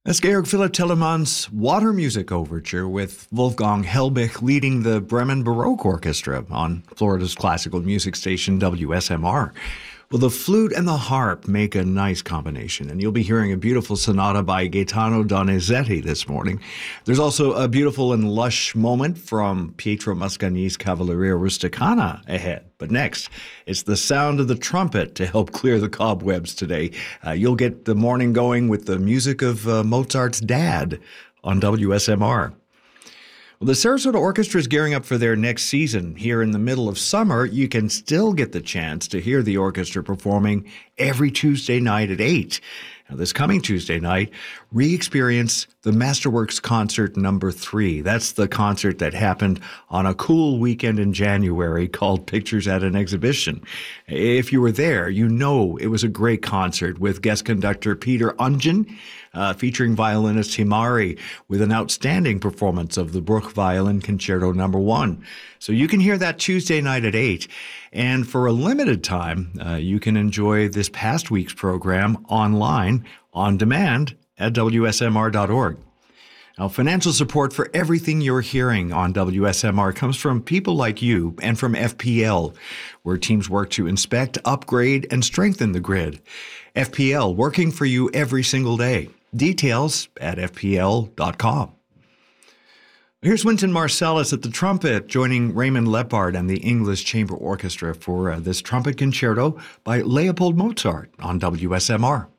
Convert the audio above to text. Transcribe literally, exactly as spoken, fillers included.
That's Georg Philipp Telemann's Water Music Overture with Wolfgang Helbig leading the Bremen Baroque Orchestra on Florida's classical music station W S M R. Well, the flute and the harp make a nice combination, and you'll be hearing a beautiful sonata by Gaetano Donizetti this morning. There's also a beautiful and lush moment from Pietro Mascagni's Cavalleria Rusticana ahead. But next, it's the sound of the trumpet to help clear the cobwebs today. Uh, you'll get the morning going with the music of uh, Mozart's dad on W S M R. Well, the Sarasota Orchestra is gearing up for their next season. Here in the middle of summer, you can still get the chance to hear the orchestra performing every Tuesday night at eight. Now, this coming Tuesday night, re-experience the Masterworks Concert Number Three. That's the concert that happened on a cool weekend in January called Pictures at an Exhibition. If you were there, you know it was a great concert with guest conductor Peter Ungen, uh, featuring violinist Himari with an outstanding performance of the Bruch Violin Concerto Number One. So you can hear that Tuesday night at eight. And for a limited time, uh, you can enjoy this past week's program online, on demand, at W S M R dot org. Now, financial support for everything you're hearing on W S M R comes from people like you and from F P L, where teams work to inspect, upgrade, and strengthen the grid. F P L, working for you every single day. Details at F P L dot com. Here's Wynton Marsalis at the trumpet, joining Raymond Lepard and the English Chamber Orchestra for uh, this trumpet concerto by Leopold Mozart on W S M R.